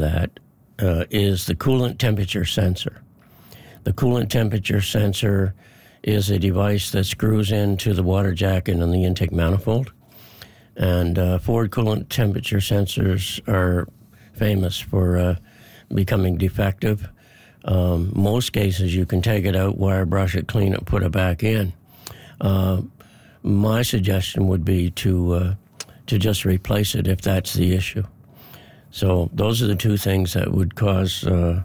that is the coolant temperature sensor. The coolant temperature sensor is a device that screws into the water jacket on the intake manifold. And Ford coolant temperature sensors are famous for becoming defective. Most cases, you can take it out, wire brush it, clean it, put it back in. My suggestion would be to just replace it if that's the issue. So those are the two things that would cause the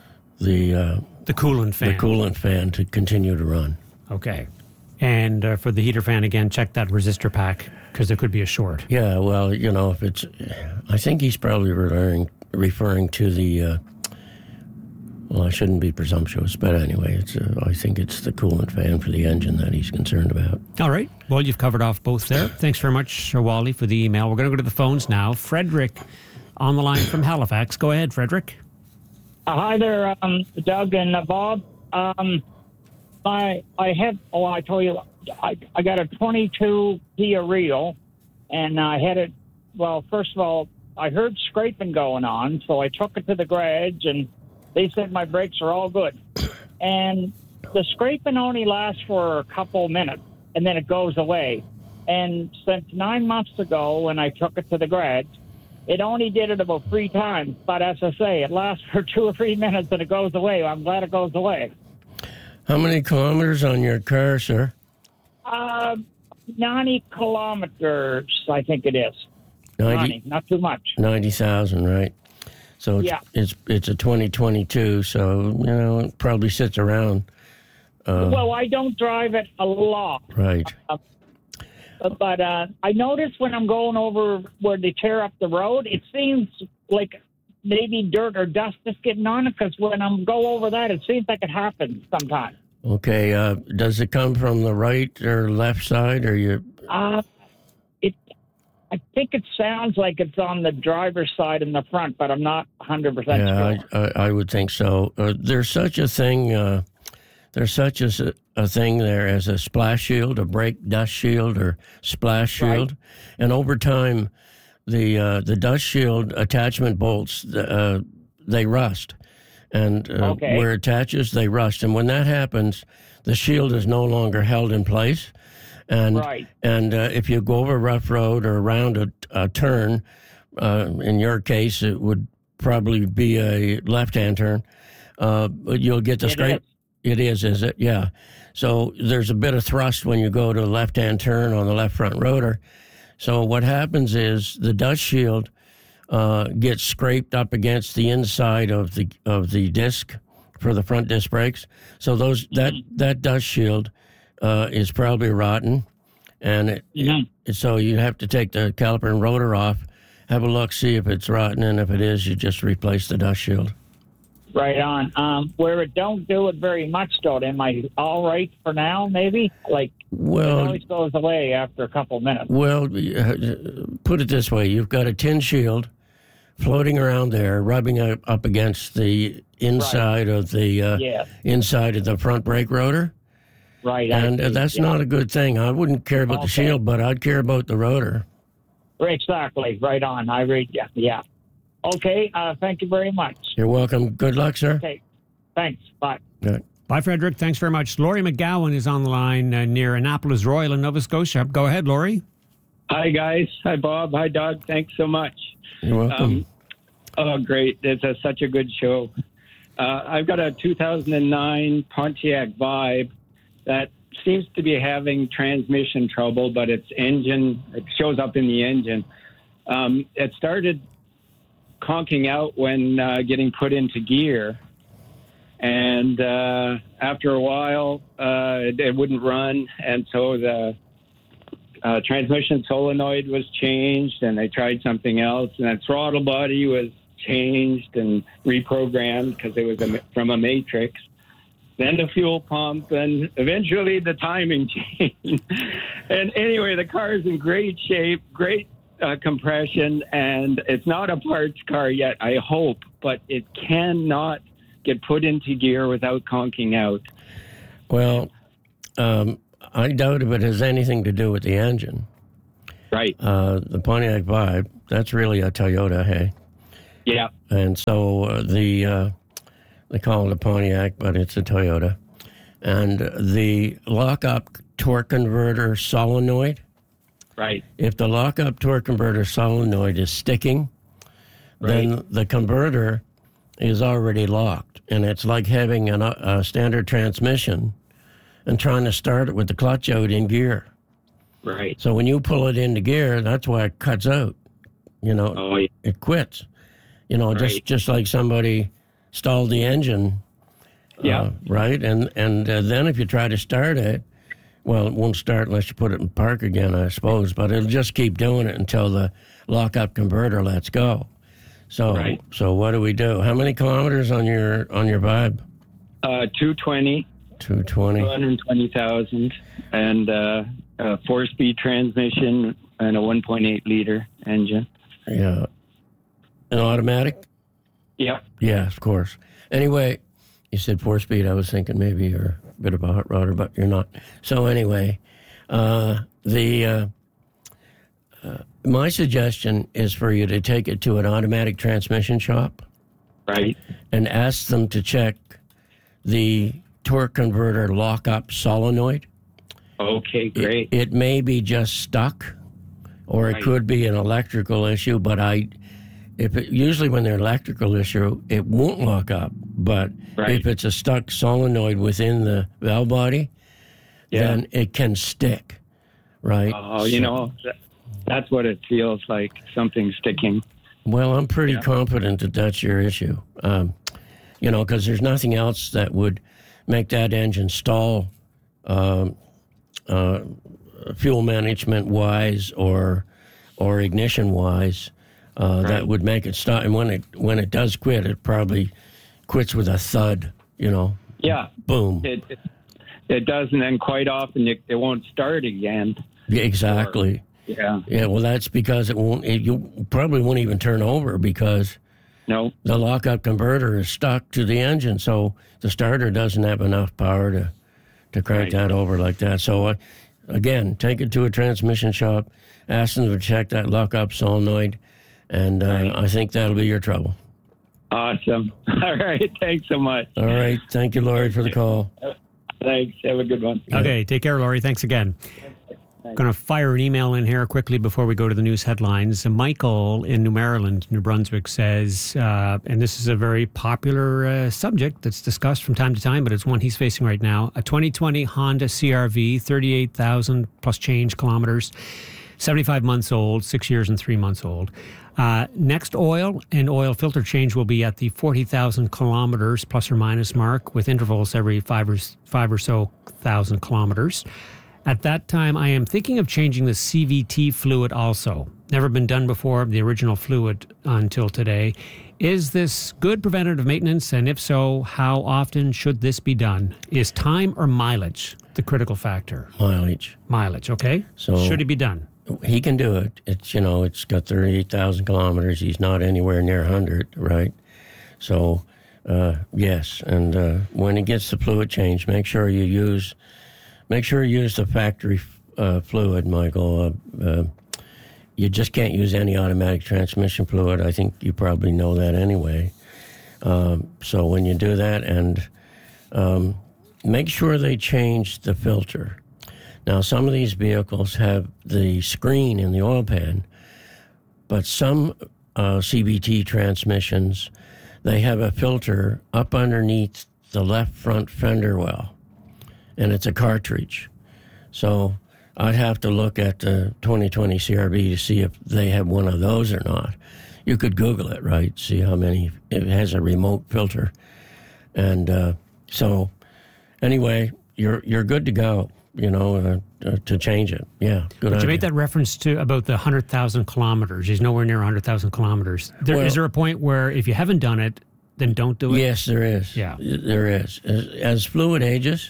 coolant fan to continue to run. Okay. And for the heater fan, again, check that resistor pack because there could be a short. Yeah, well, if it's... I think he's probably referring to the... well, I shouldn't be presumptuous, but anyway, I think it's the coolant fan for the engine that he's concerned about. All right. Well, you've covered off both there. Thanks very much, Wally, for the email. We're going to go to the phones now. Frederick on the line from Halifax. Go ahead, Frederick. Hi there, Doug and Bob. I told you, I got a 22 Kia Rio, and I had it, well, first of all, I heard scraping going on, so I took it to the garage, and they said my brakes are all good. And the scraping only lasts for a couple minutes, and then it goes away. And since 9 months ago, when I took it to the garage, it only did it about 3 times. But as I say, it lasts for 2 or 3 minutes, and it goes away. I'm glad it goes away. How many kilometers on your car, sir? 90 kilometers, I think it is. 90, not too much. 90,000, right? So it's a 2022, so, it probably sits around. Well, I don't drive it a lot. Right. But I notice when I'm going over where they tear up the road, it seems like maybe dirt or dust is getting on it, because when I go over that, it seems like it happens sometimes. Okay. Does it come from the right or left side, or you? I think it sounds like it's on the driver's side in the front, but I'm not 100% sure. I would think so. There's such a thing. There's such a thing there as a splash shield, a brake dust shield, or splash shield, right. And over time, the dust shield attachment bolts they rust, and where it attaches, they rust, and when that happens, the shield is no longer held in place. And if you go over a rough road or around a turn, in your case, it would probably be a left-hand turn, you'll get the scrape. It is it? Yeah. So there's a bit of thrust when you go to a left-hand turn on the left front rotor. So what happens is the dust shield gets scraped up against the inside of the disc for the front disc brakes. So that dust shield is probably rotten, and so you have to take the caliper and rotor off, have a look, see if it's rotten, and if it is, you just replace the dust shield. Right on. Where it don't do it very much, though, am I all right for now, maybe? It always goes away after a couple minutes. Well, put it this way. You've got a tin shield floating around there, rubbing up against the inside of the inside of the front brake rotor. Right. And that's not a good thing. I wouldn't care about the shield, but I'd care about the rotor. Exactly. Right on. I read you. Yeah. Okay. Thank you very much. You're welcome. Good luck, sir. Okay. Thanks. Bye. Good. Bye, Frederick. Thanks very much. Laurie McGowan is on the line near Annapolis Royal in Nova Scotia. Go ahead, Laurie. Hi, guys. Hi, Bob. Hi, Doug. Thanks so much. You're welcome. Great. It's such a good show. I've got a 2009 Pontiac Vibe that seems to be having transmission trouble, but it shows up in the engine. It started conking out when getting put into gear. And after a while, it wouldn't run. And so the transmission solenoid was changed, and they tried something else. And the throttle body was changed and reprogrammed because it was from a matrix. Then the fuel pump, and eventually the timing changed. And anyway, the car is in great shape, great compression, and it's not a parts car yet, I hope, but it cannot get put into gear without conking out. Well, I doubt if it has anything to do with the engine. Right. The Pontiac Vibe, that's really a Toyota, hey? Yeah. And so they call it a Pontiac, but it's a Toyota. And the lock-up torque converter solenoid, Right. if the lock-up torque converter solenoid is sticking, then the converter is already locked. And it's like having a standard transmission and trying to start it with the clutch out in gear. Right. So when you pull it into gear, that's why it cuts out. Oh, yeah. It quits. Right. Just like somebody stalled the engine. Yeah. Right? And then if you try to start it, well, it won't start unless you put it in park again, I suppose. But it'll just keep doing it until the lock-up converter lets go. So, Right. So what do we do? How many kilometers on your Vibe? 220, 220. 220,000, and a 4-speed transmission and a 1.8 liter engine. Yeah. An automatic? Yep. Yeah, of course. Anyway, you said 4-speed. I was thinking maybe you're a bit of a hot rodder, but you're not. So anyway, my suggestion is for you to take it to an automatic transmission shop Right. and ask them to check the torque converter lock-up solenoid. Okay, great. It may be just stuck, or it Right. could be an electrical issue, but usually when they're electrical issue, it won't lock up. But Right. if it's a stuck solenoid within the valve body, then it can stick, right? Oh, that's what it feels like, something sticking. Well, I'm pretty confident that that's your issue, because there's nothing else that would make that engine stall fuel management wise or ignition wise. That would make it stop. And when it does quit, it probably quits with a thud, Yeah. boom. It does, and then quite often it won't start again. Yeah, exactly. Yeah. Yeah, well, that's because you probably won't even turn over because No. the lockup converter is stuck to the engine, so the starter doesn't have enough power to crank that over like that. So, again, take it to a transmission shop, ask them to check that lockup solenoid, and I think that'll be your trouble. Awesome. All right. Thanks so much. All right. Thank you, Laurie, for the call. Thanks. Have a good one. Okay, take care, Laurie. Thanks again. Going to fire an email in here quickly before we go to the news headlines. Michael in New Maryland, New Brunswick says, and this is a very popular subject that's discussed from time to time, but it's one he's facing right now. A 2020 Honda CRV, 38,000 plus change kilometers, 75 months old, 6 years and 3 months old. Next oil and oil filter change will be at the 40,000 kilometers plus or minus mark with intervals every five or so thousand kilometers. At that time, I am thinking of changing the CVT fluid also. Never been done before, the original fluid until today. Is this good preventative maintenance? And if so, how often should this be done? Is time or mileage the critical factor? Mileage. Mileage, okay. So should it be done? He can do it. It's got 38,000 kilometers. He's not anywhere near 100, right? So, yes. And when he gets the fluid change, make sure you use the factory fluid, Michael. You just can't use any automatic transmission fluid. I think you probably know that anyway. So when you do that, and make sure they change the filter. Now, some of these vehicles have the screen in the oil pan, but some CVT transmissions, they have a filter up underneath the left front fender well, and it's a cartridge. So I'd have to look at the 2020 CRV to see if they have one of those or not. You could Google it, right? See how many. It has a remote filter. And so anyway, you're good to go, to change it. Yeah, good idea. But you made that reference to about the 100,000 kilometers. He's nowhere near 100,000 kilometers. Is there a point where if you haven't done it, then don't do it? Yes, there is. Yeah. There is. As fluid ages,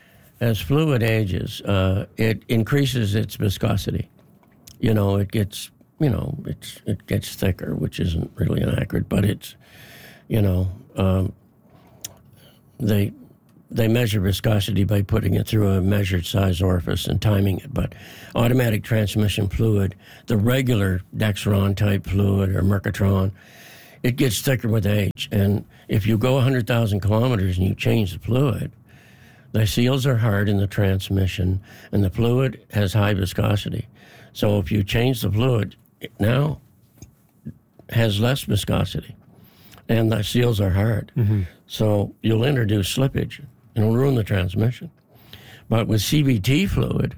it increases its viscosity. It gets, it gets thicker, which isn't really inaccurate, but it's, they measure viscosity by putting it through a measured size orifice and timing it. But automatic transmission fluid, the regular Dexron type fluid or Mercatron, it gets thicker with age. And if you go 100,000 kilometers and you change the fluid, the seals are hard in the transmission, and the fluid has high viscosity. So if you change the fluid, it now has less viscosity, and the seals are hard. So you'll introduce slippage. It'll ruin the transmission. But with CVT fluid,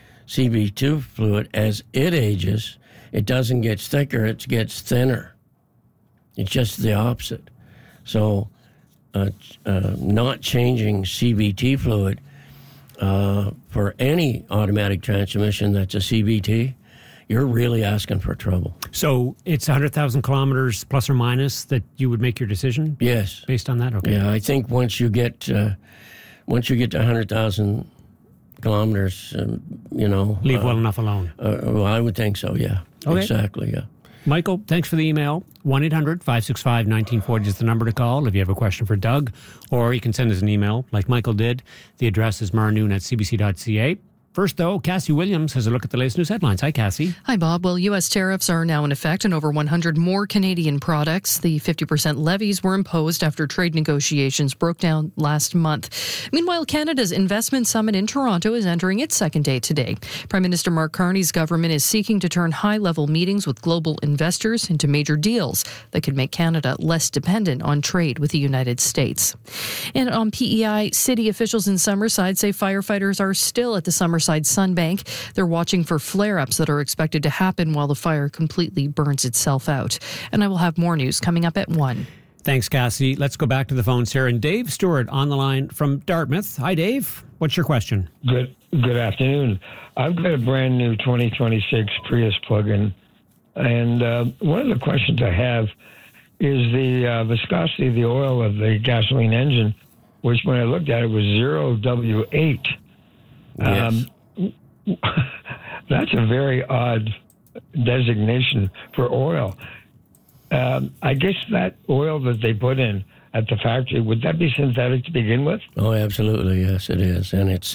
as it ages, it doesn't get thicker, it gets thinner. It's just the opposite. So not changing CVT fluid for any automatic transmission that's a CVT, you're really asking for trouble. So it's 100,000 kilometers plus or minus that you would make your decision? Yes. Based on that? Okay. Yeah, I think once you get to 100,000 kilometers, Leave well enough alone. Well, I would think so, yeah. Okay. Exactly, yeah. Michael, thanks for the email. 1-800-565-1940 is the number to call if you have a question for Doug, or you can send us an email like Michael did. The address is marnoon@cbc.ca. First, though, Cassie Williams has a look at the latest news headlines. Hi, Cassie. Hi, Bob. Well, U.S. tariffs are now in effect on over 100 more Canadian products. The 50% levies were imposed after trade negotiations broke down last month. Meanwhile, Canada's investment summit in Toronto is entering its second day today. Prime Minister Mark Carney's government is seeking to turn high-level meetings with global investors into major deals that could make Canada less dependent on trade with the United States. And on PEI, city officials in Summerside say firefighters are still at the Summerside Sunbank. They're watching for flare-ups that are expected to happen while the fire completely burns itself out. And I will have more news coming up at 1. Thanks, Cassie. Let's go back to the phones here. And Dave Stewart on the line from Dartmouth. Hi, Dave. What's your question? Good afternoon. I've got a brand new 2026 Prius plug-in. And one of the questions I have is the viscosity of the oil of the gasoline engine, which when I looked at it was 0W8. Yes. That's a very odd designation for oil. I guess that oil that they put in at the factory, would that be synthetic to begin with? Oh, absolutely. Yes, it is. And it's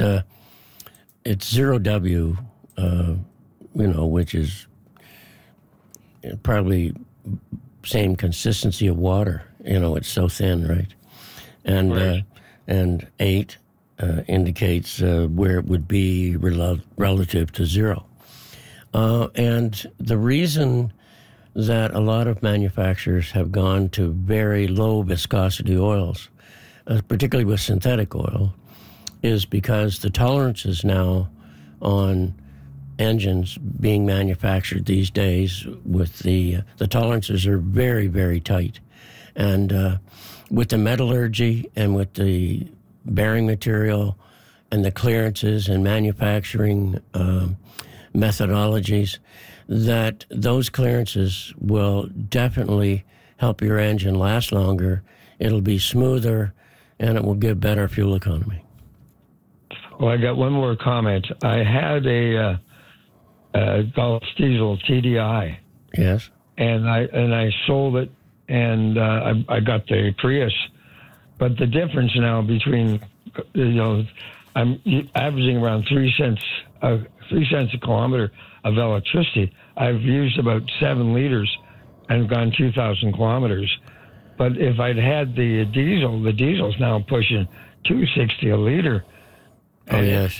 0W, which is probably same consistency of water. It's so thin, right? And Right. And 8 indicates where it would be relative to 0. And the reason that a lot of manufacturers have gone to very low viscosity oils, particularly with synthetic oil, is because the tolerances now on engines being manufactured these days with the tolerances are very, very tight. And with the metallurgy and with the bearing material and the clearances and manufacturing methodologies, that those clearances will definitely help your engine last longer. It'll be smoother, and it will give better fuel economy. Well, I got one more comment. I had a Gulf diesel TDI. Yes. And I sold it, and I got the Prius. But the difference now between, I'm averaging around 3 cents a kilometer of electricity. I've used about 7 liters and gone 2,000 kilometers. But if I'd had the diesel's now pushing 260 a liter. Oh, yes.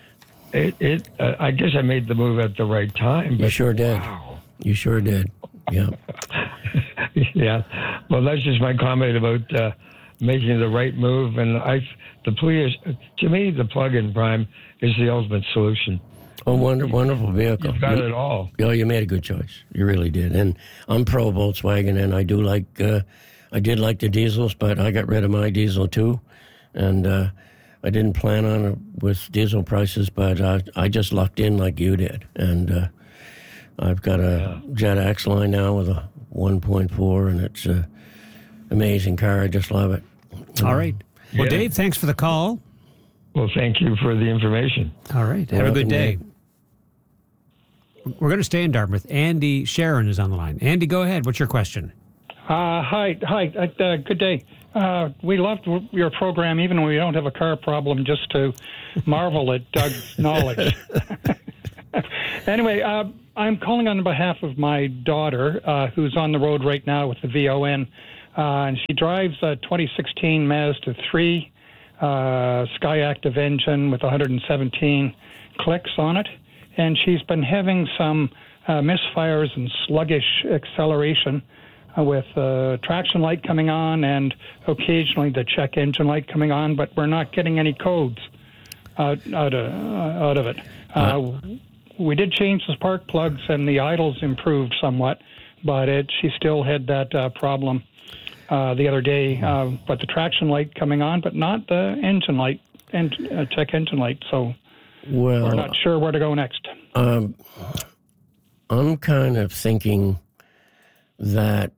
I guess I made the move at the right time. But You sure did. Wow. You sure did. Yeah. Yeah. Well, that's just my comment about making the right move. And the Prius, to me, the plug-in Prime is the ultimate solution. Oh, wonderful vehicle. You've got it all. Oh, you made a good choice. You really did. And I'm pro Volkswagen, and I do like. I did like the diesels, but I got rid of my diesel too, and I didn't plan on it with diesel prices, but I just lucked in like you did, and I've got a Jet X line now with a 1.4, and it's an amazing car. I just love it. All right. Well, Yeah. Dave, thanks for the call. Well, thank you for the information. All right. Have a good day. We're going to stay in Dartmouth. Andy Sharon is on the line. Andy, go ahead. What's your question? Hi. Good day. We loved your program, even when we don't have a car problem, just to marvel at Doug's knowledge. Anyway, I'm calling on behalf of my daughter, who's on the road right now with the VON, and she drives a 2016 Mazda 3 Skyactiv engine with 117 clicks on it, and she's been having some misfires and sluggish acceleration with traction light coming on and occasionally the check engine light coming on, but we're not getting any codes out of it. We did change the spark plugs and the idles improved somewhat, but she still had that problem the other day. But the traction light coming on, but not the engine light and check engine light. So we're not sure where to go next. I'm kind of thinking that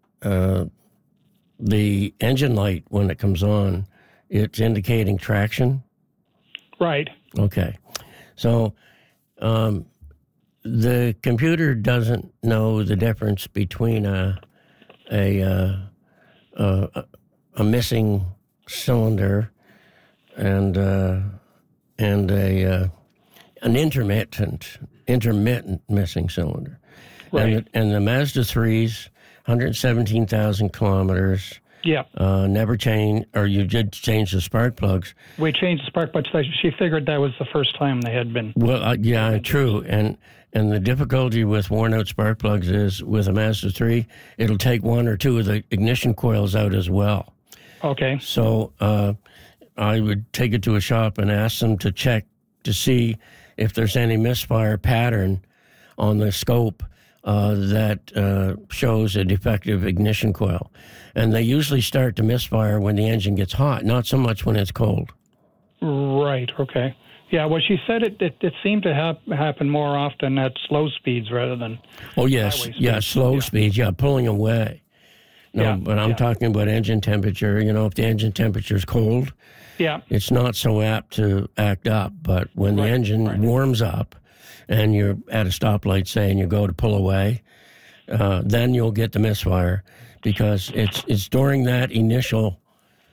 the engine light, when it comes on, it's indicating traction. Right. Okay. So the computer doesn't know the difference between a missing cylinder and an intermittent missing cylinder. Right. And the Mazda 3's 117,000 kilometers. Yeah. Never changed, or you did change the spark plugs. We changed the spark plugs. She figured that was the first time they had been. Well, yeah, true. And the difficulty with worn-out spark plugs is with a Mazda 3, it'll take one or two of the ignition coils out as well. Okay. So I would take it to a shop and ask them to check to see if there's any misfire pattern on the scope that shows a defective ignition coil. And they usually start to misfire when the engine gets hot, not so much when it's cold. Right, okay. Yeah, well, she said it seemed to happen more often at slow speeds rather than slow speeds, pulling away. No, but I'm talking about engine temperature. If the engine temperature is cold, it's not so apt to act up. But when the engine warms up and you're at a stoplight, say, and you go to pull away, then you'll get the misfire because it's during that initial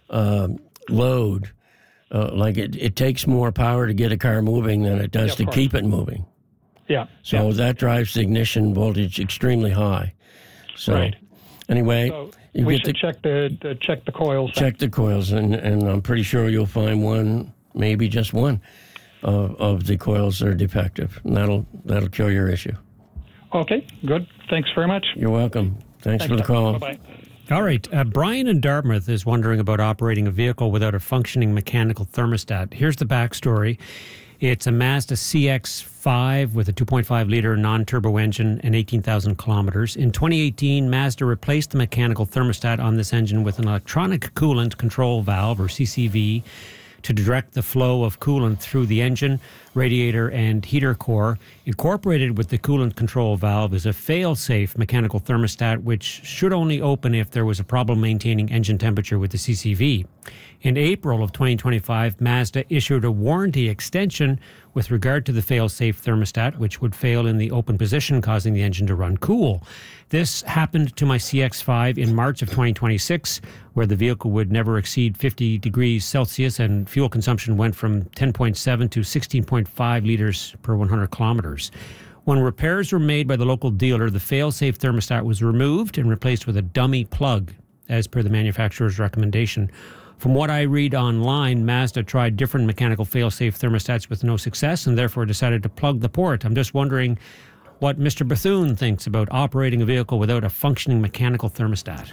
load. It takes more power to get a car moving than it does to keep it moving. Yeah. So that drives the ignition voltage extremely high. So anyway, we should check the coils. Check the coils, and I'm pretty sure you'll find one, maybe just one, of the coils that are defective, and that'll cure your issue. Okay, good. Thanks very much. You're welcome. Thanks for the call. Bye-bye. All right. Brian in Dartmouth is wondering about operating a vehicle without a functioning mechanical thermostat. Here's the backstory. It's a Mazda CX-5 with a 2.5-liter non-turbo engine and 18,000 kilometers. In 2018, Mazda replaced the mechanical thermostat on this engine with an electronic coolant control valve, or CCV, to direct the flow of coolant through the engine, radiator, and heater core. Incorporated with the coolant control valve is a fail-safe mechanical thermostat, which should only open if there was a problem maintaining engine temperature with the CCV. In April of 2025, Mazda issued a warranty extension with regard to the fail-safe thermostat, which would fail in the open position, causing the engine to run cool. This happened to my CX-5 in March of 2026, where the vehicle would never exceed 50 degrees Celsius and fuel consumption went from 10.7 to 16.5 liters per 100 kilometers. When repairs were made by the local dealer, the fail-safe thermostat was removed and replaced with a dummy plug, as per the manufacturer's recommendation. From what I read online, Mazda tried different mechanical fail-safe thermostats with no success and therefore decided to plug the port. I'm just wondering what Mr. Bethune thinks about operating a vehicle without a functioning mechanical thermostat.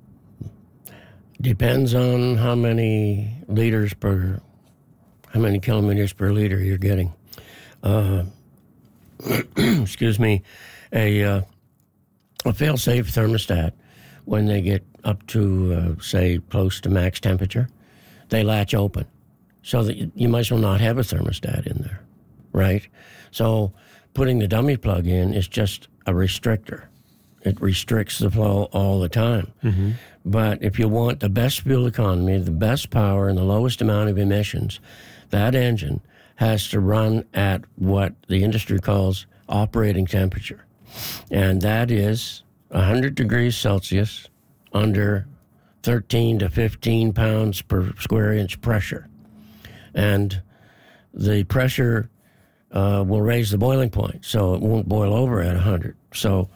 Depends on how many kilometers per liter you're getting. Excuse me. A fail-safe thermostat, when they get up to, say, close to max temperature, they latch open. So that you might as well not have a thermostat in there, right? So putting the dummy plug in is just a restrictor. It restricts the flow all the time. Mm-hmm. But if you want the best fuel economy, the best power, and the lowest amount of emissions, that engine has to run at what the industry calls operating temperature. And that is 100 degrees Celsius under 13 to 15 pounds per square inch pressure. And the pressure will raise the boiling point, so it won't boil over at 100. So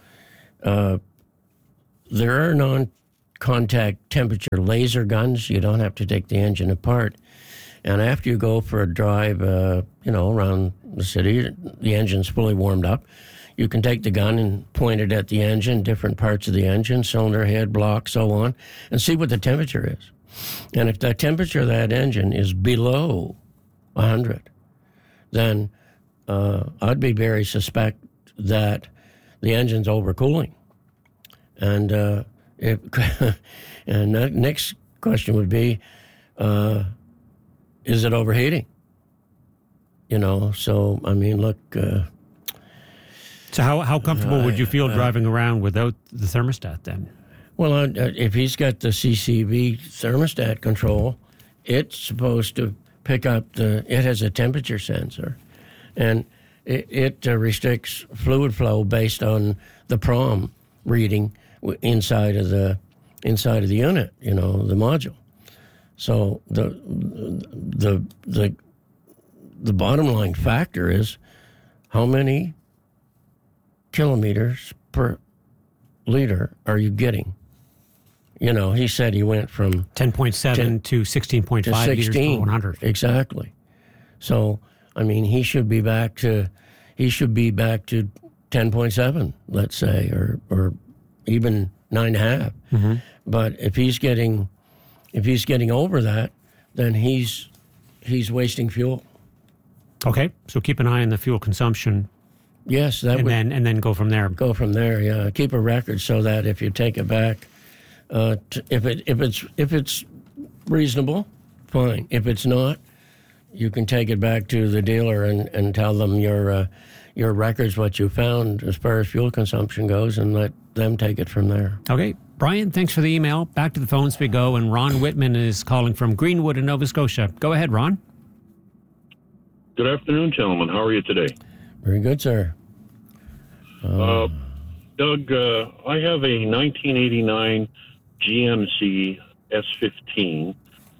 there are non-contact temperature laser guns. You don't have to take the engine apart. And after you go for a drive, around the city, the engine's fully warmed up. You can take the gun and point it at the engine, different parts of the engine, cylinder head, block, so on, and see what the temperature is. And if the temperature of that engine is below 100, then I'd be very suspect that the engine's overcooling. And and the next question would be, is it overheating? So, I mean, look... So how comfortable would you feel driving around without the thermostat then? Well, if he's got the CCV thermostat control, it's supposed to pick up it has a temperature sensor, and it restricts fluid flow based on the PROM reading inside of the unit, the module. So the bottom line factor is how many kilometers per liter are you getting? He said he went from 10.7 to 16.5 liters per 100. Exactly. So, I mean, he should be back to 10.7, let's say, or even 9.5. Mm-hmm. But if he's getting over that, then he's wasting fuel. Okay, so keep an eye on the fuel consumption. Yes, and then go from there. Go from there. Yeah, keep a record so that if you take it back, if it's reasonable, fine. If it's not, you can take it back to the dealer and tell them your records, what you found as far as fuel consumption goes, and let them take it from there. Okay, Brian, thanks for the email. Back to the phones we go, and Ron Whitman is calling from Greenwood in Nova Scotia. Go ahead, Ron. Good afternoon, gentlemen. How are you today? Very good, sir. Doug, I have a 1989 GMC S15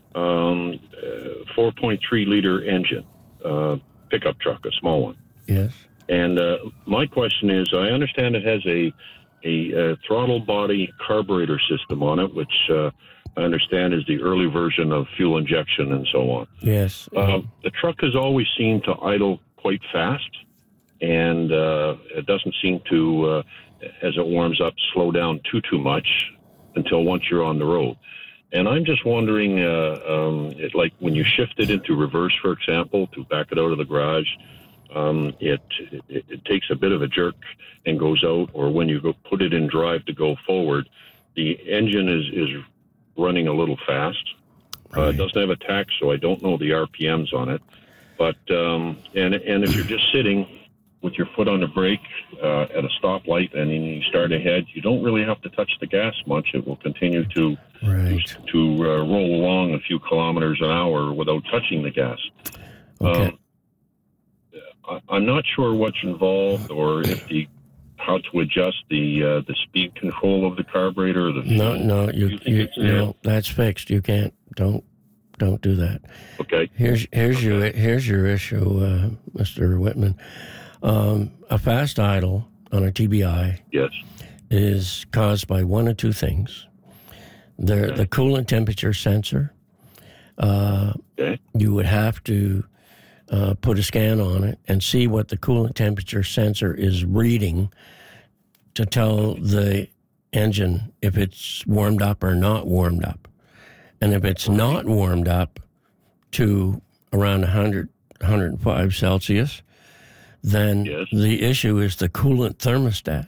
4.3-liter engine, pickup truck, a small one. Yes. And my question is, I understand it has a throttle body carburetor system on it, which I understand is the early version of fuel injection and so on. Yes. The truck has always seemed to idle quite fast, and it doesn't seem to, as it warms up, slow down too much until once you're on the road. And I'm just wondering, like when you shift it into reverse, for example, to back it out of the garage, it takes a bit of a jerk and goes out, or when you go put it in drive to go forward, the engine is running a little fast. It doesn't have a tach, so I don't know the RPMs on it. But and if you're just sitting with your foot on the brake at a stoplight and then you start ahead, you don't really have to touch the gas much. It will continue to roll along a few kilometers an hour without touching the gas. Okay. I'm not sure what's involved, or if how to adjust the speed control of the carburetor. Or the fuel. No, you that's fixed. You can't. Don't do that. Okay. Here's your issue, Mr. Whitman. A fast idle on a TBI is caused by one of two things. The coolant temperature sensor. You would have to put a scan on it and see what the coolant temperature sensor is reading to tell the engine if it's warmed up or not warmed up. And if it's not warmed up to around 100, 105 Celsius, then the issue is the coolant thermostat.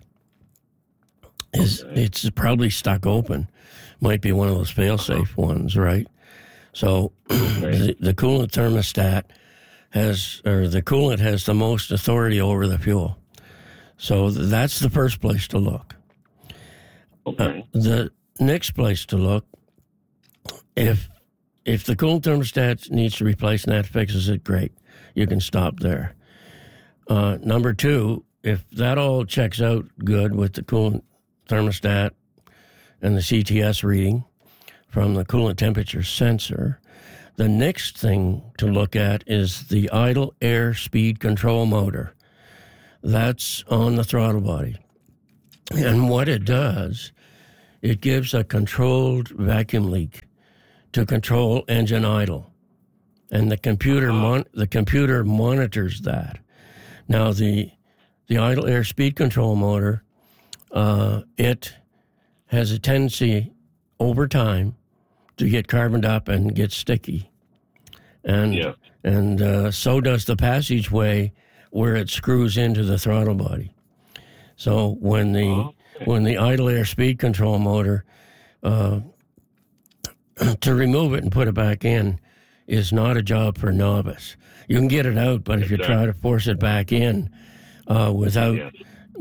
It's probably stuck open. Might be one of those fail-safe ones, right? So the coolant thermostat the coolant has the most authority over the fuel. So that's the first place to look. Okay. The next place to look, if the coolant thermostat needs to replace and that fixes it, great. You can stop there. Number two, if that all checks out good with the coolant thermostat and the CTS reading from the coolant temperature sensor, The next thing to look at is the idle air speed control motor. That's on the throttle body. And what it does, it gives a controlled vacuum leak to control engine idle. And the computer monitors that. Now, the idle air speed control motor, it has a tendency over time to get carboned up and get sticky. And so does the passageway where it screws into the throttle body. So when the idle air speed control motor, to remove it and put it back in is not a job for a novice. You can get it out, but if you try to force it back in without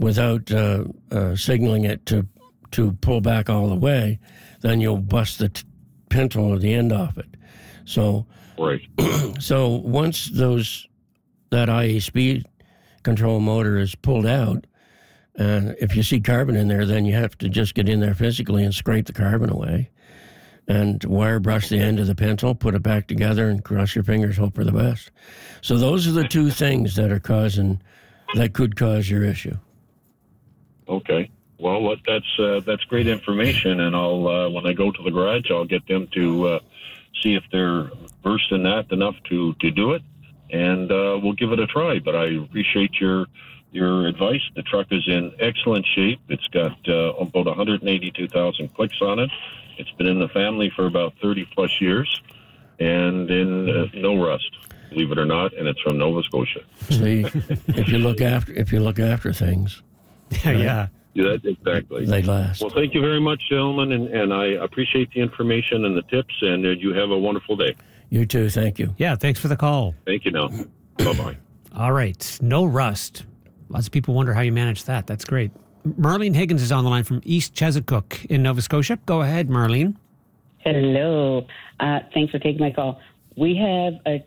signaling it to pull back all the way, then you'll bust the pintle or the end off it. So, right. So once that IE speed control motor is pulled out, and if you see carbon in there, then you have to just get in there physically and scrape the carbon away, and wire brush the end of the pintle, put it back together, and cross your fingers, hope for the best. So those are the two things that could cause your issue. Okay. Well, that's great information, and I'll when I go to the garage, I'll get them to see if they're versed in that enough to do it, and we'll give it a try. But I appreciate your advice. The truck is in excellent shape. It's got about 182,000 clicks on it. It's been in the family for about 30 plus years, and in no rust, believe it or not. And it's from Nova Scotia. See, if you look after things, yeah. Yeah, exactly. They last. Well, thank you very much, gentlemen, and I appreciate the information and the tips, and you have a wonderful day. You too. Thank you. Yeah, thanks for the call. Thank you now. Bye-bye. All right. No rust. Lots of people wonder how you manage that. That's great. Marlene Higgins is on the line from East Chesapeake in Nova Scotia. Go ahead, Marlene. Hello. Thanks for taking my call. We have a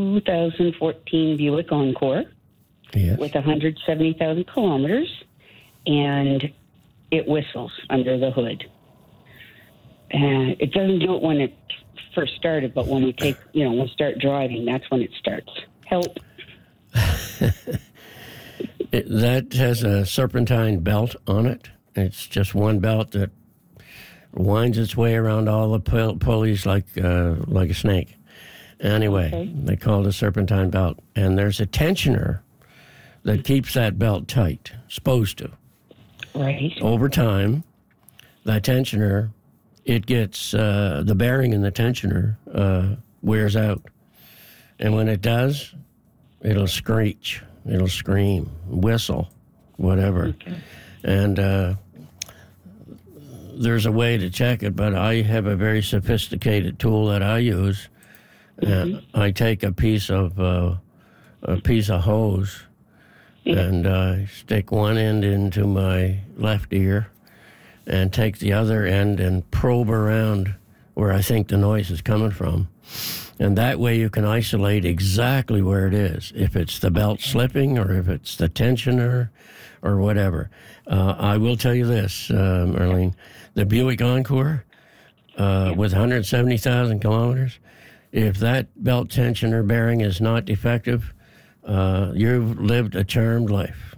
2014 Buick Encore with 170,000 kilometers, and it whistles under the hood. And it doesn't do it when it first started, but when we start driving, that's when it starts. Help. That has a serpentine belt on it. It's just one belt that winds its way around all the pulleys like a snake. Anyway, They call it a serpentine belt. And there's a tensioner that keeps that belt tight, supposed to. Right. Over time, that tensioner, it gets, the bearing in the tensioner wears out. And when it does, it'll screech. It'll scream, whistle, whatever. Okay. And there's a way to check it, but I have a very sophisticated tool that I use. And I take a piece of hose and I stick one end into my left ear and take the other end and probe around where I think the noise is coming from. And that way you can isolate exactly where it is, if it's the belt slipping or if it's the tensioner or whatever. I will tell you this, Marlene, the Buick Encore with 170,000 kilometers, if that belt tensioner bearing is not defective, you've lived a charmed life.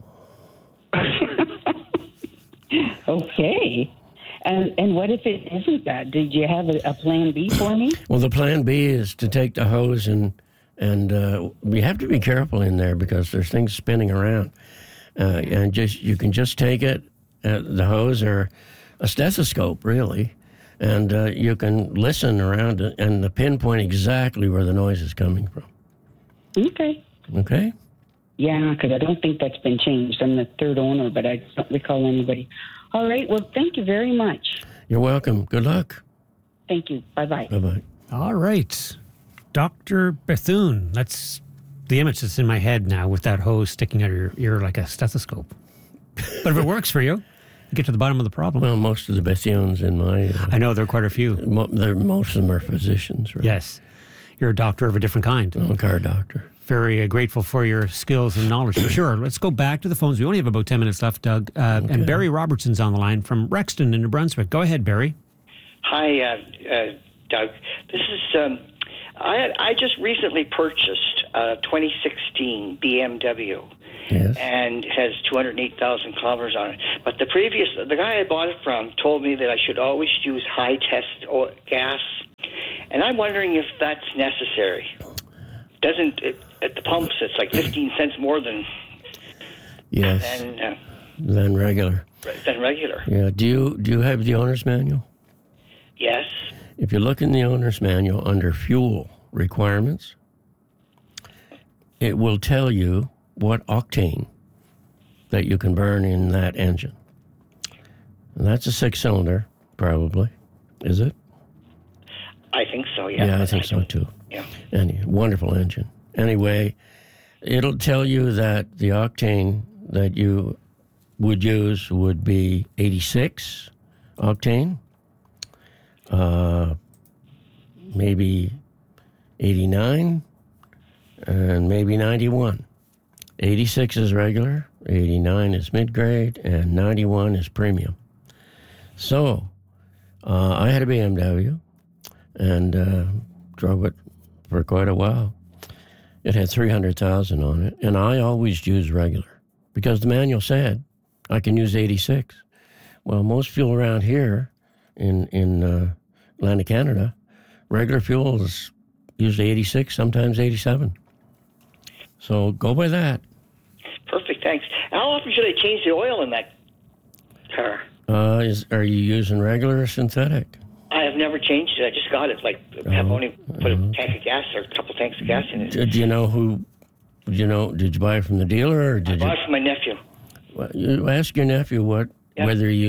Okay. And what if it isn't that? Did you have a plan B for me? Well, the plan B is to take the hose and we have to be careful in there because there's things spinning around. And you can just take it, the hose or a stethoscope, really, and you can listen around and pinpoint exactly where the noise is coming from. Okay. Okay? Yeah, because I don't think that's been changed. I'm the third owner, but I don't recall anybody. All right. Well, thank you very much. You're welcome. Good luck. Thank you. Bye-bye. Bye-bye. All right. Dr. Bethune. That's the image that's in my head now with that hose sticking out of your ear like a stethoscope. But if it works for you, you get to the bottom of the problem. Well, most of the Bethunes in my... I know, there are quite a few. Most of them are physicians, right? Yes. You're a doctor of a different kind. I'm a car doctor. Very grateful for your skills and knowledge, for sure. Let's go back to the phones. We only have about 10 minutes left, Doug. Okay. And Barry Robertson's on the line from Rexton in New Brunswick. Go ahead, Barry. Hi, Doug. This is, I just recently purchased a 2016 BMW. Yes. And has 208,000 kilometers on it. But the guy I bought it from told me that I should always use high test gas. And I'm wondering if that's necessary. At the pumps, it's like 15 cents more than regular. Than regular. Yeah. Do you have the owner's manual? Yes. If you look in the owner's manual under fuel requirements, it will tell you what octane that you can burn in that engine. And that's a 6-cylinder, probably. Is it? I think so, yeah. Yeah, I think so, too. Yeah. Wonderful engine. Anyway, it'll tell you that the octane that you would use would be 86 octane, maybe 89, and maybe 91. 86 is regular, 89 is mid-grade, and 91 is premium. So, I had a BMW and drove it for quite a while. It had 300,000 on it, and I always use regular because the manual said I can use 86. Well, most fuel around here in Atlantic Canada, regular fuel is usually 86, sometimes 87. So go by that. Perfect, thanks. How often should I change the oil in that car? Are you using regular or synthetic? I have never changed it. I just got it. I've only put a tank of gas or a couple tanks of gas in it. Do you know who? Did you buy it from the dealer or did I bought it from my nephew. Well, you ask your nephew whether he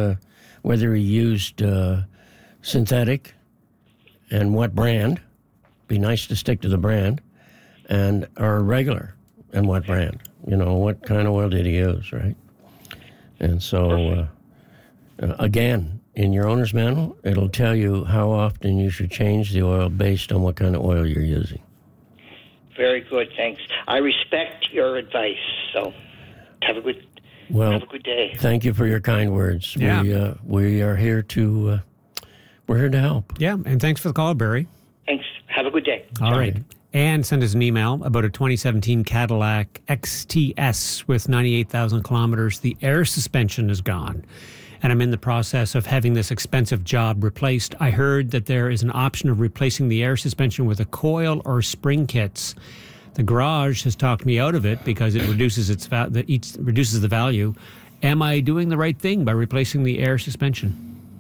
used synthetic and what brand. Be nice to stick to the brand, or regular and what brand. What kind of oil did he use, right? And so, again, in your owner's manual, it'll tell you how often you should change the oil based on what kind of oil you're using. Very good, thanks. I respect your advice, so have a good day. Thank you for your kind words. Yeah. We are here to we're here to help. Yeah, and thanks for the call, Barry. Thanks. Have a good day. All right. And send us an email about a 2017 Cadillac XTS with 98,000 kilometers. The air suspension is gone, and I'm in the process of having this expensive job replaced. I heard that there is an option of replacing the air suspension with a coil or spring kits. The garage has talked me out of it because it reduces reduces the value. Am I doing the right thing by replacing the air suspension?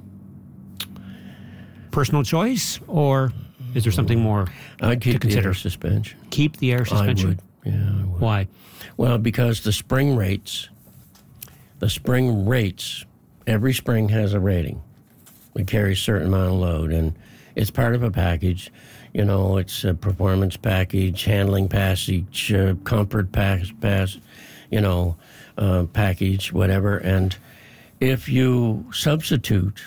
Personal choice, or is there something more I'd keep to consider? The air suspension. Keep the air suspension? I would. Yeah, I would. Why? Well, because the spring rates, every spring has a rating. It carries a certain amount of load, and it's part of a package. It's a performance package, handling package, comfort package, whatever. And if you substitute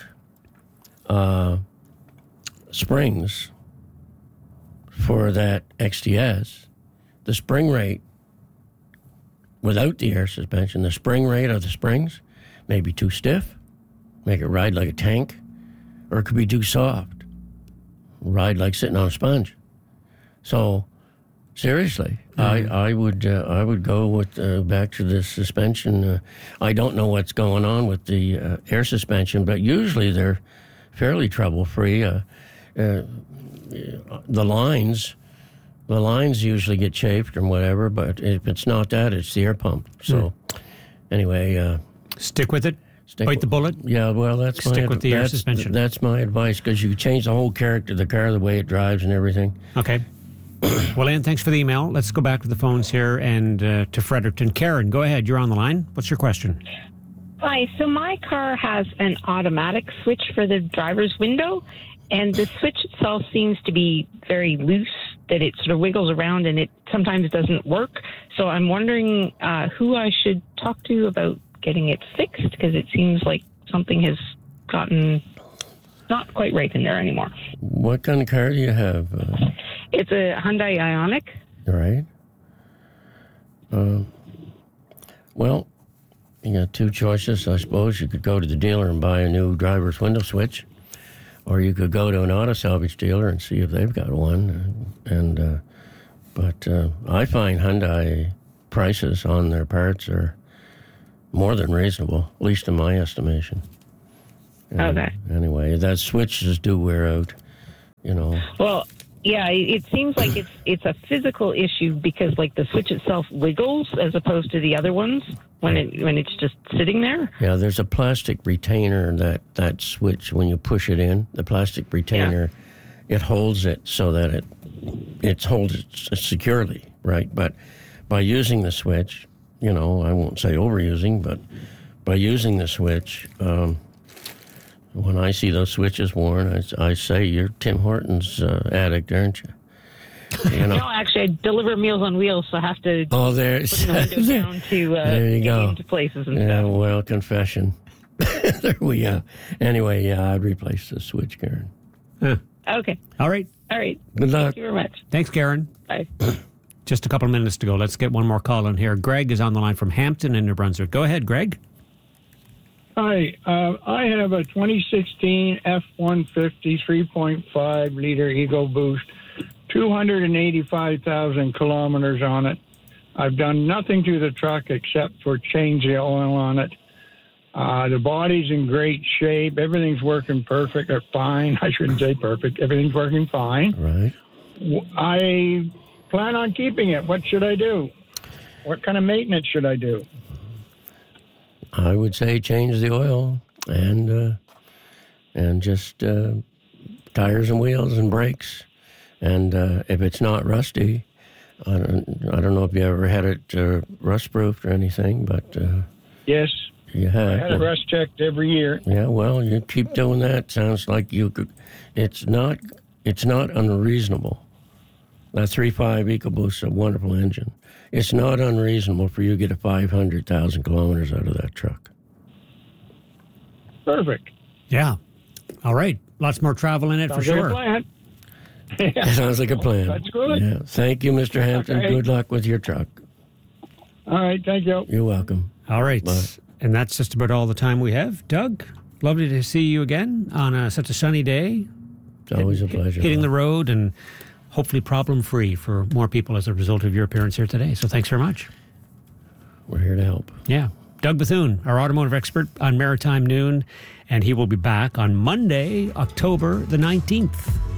springs for that XTS, the spring rate without the air suspension, the spring rate of the springs may be too stiff, make it ride like a tank, or it could be too soft, ride like sitting on a sponge. So, seriously, I would go with back to the suspension. I don't know what's going on with the air suspension, but usually they're fairly trouble-free. The lines usually get chafed or whatever, but if it's not that, it's the air pump. So, anyway, stick with it. Bite the bullet. Yeah, well, stick with the air suspension. That's my advice, because you change the whole character of the car, the way it drives and everything. Okay. Well, Ann, thanks for the email. Let's go back to the phones here and to Fredericton. Karen, go ahead. You're on the line. What's your question? Hi. So my car has an automatic switch for the driver's window, and the switch itself seems to be very loose, that it sort of wiggles around and it sometimes doesn't work. So I'm wondering who I should talk to about getting it fixed, because it seems like something has gotten not quite right in there anymore. What kind of car do you have? It's a Hyundai Ioniq. All right. Well, you got two choices, I suppose. You could go to the dealer and buy a new driver's window switch, or you could go to an auto salvage dealer and see if they've got one. But I find Hyundai prices on their parts are more than reasonable, at least in my estimation. Okay. Anyway, that switches do wear out, Well, yeah, it seems like it's a physical issue because like the switch itself wiggles as opposed to the other ones when it's just sitting there. Yeah, there's a plastic retainer that switch, when you push it in, the plastic retainer, it holds it so that it holds it securely, right? But by using the switch, I won't say overusing, but by using the switch, when I see those switches worn, I say, you're Tim Hortons addict, aren't you? No, actually, I deliver Meals on Wheels, so I have to put the window down to there you go. into places and stuff. stuff. Well, confession. There we go. Anyway, I'd replace the switch, Karen. Huh. Okay. All right. Good luck. Thank you very much. Thanks, Karen. Bye. Just a couple of minutes to go. Let's get one more call in here. Greg is on the line from Hampton in New Brunswick. Go ahead, Greg. Hi, I have a 2016 F-150 3.5 liter Eagle Boost, 285,000 kilometers on it. I've done nothing to the truck except for change the oil on it. The body's in great shape. Everything's working perfect or fine. I shouldn't say perfect. Everything's working fine. Right. I plan on keeping it. What should I do? What kind of maintenance should I do? I would say change the oil and just tires and wheels and brakes. And if it's not rusty, I don't know if you ever had it rust-proofed or anything, but yes, you have. I had it rust checked every year. Yeah, well, you keep doing that. Sounds like you could. It's not unreasonable. That 3.5 EcoBoost is a wonderful engine. It's not unreasonable for you to get 500,000 kilometers out of that truck. Perfect. Yeah. All right. Lots more travel in it for sure. Plan. It sounds like a plan. That's good. Yeah. Thank you, Mr. Hampton. Okay. Good luck with your truck. All right. Thank you. You're welcome. All right. Bye. And that's just about all the time we have. Doug, lovely to see you again on such a sunny day. It's always a pleasure. Hitting the road and hopefully problem-free for more people as a result of your appearance here today. So thanks very much. We're here to help. Yeah. Doug Bethune, our automotive expert on Maritime Noon, and he will be back on Monday, October the 19th.